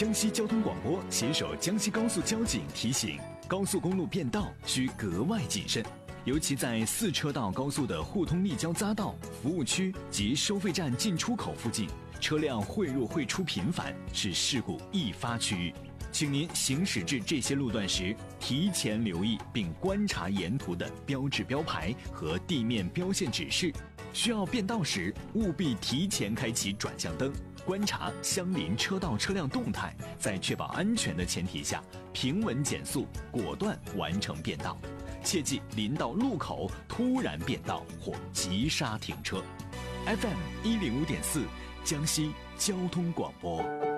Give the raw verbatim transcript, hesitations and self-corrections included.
江西交通广播携手江西高速交警提醒：高速公路变道需格外谨慎，尤其在四车道高速的互通立交匝道、服务区及收费站进出口附近，车辆汇入汇出频繁，是事故易发区域。请您行驶至这些路段时，提前留意并观察沿途的标志标牌和地面标线指示。需要变道时，务必提前开启转向灯，观察相邻车道车辆动态，在确保安全的前提下，平稳减速，果断完成变道。切记临到路口突然变道或急刹停车。F M 一零五点四，江西交通广播。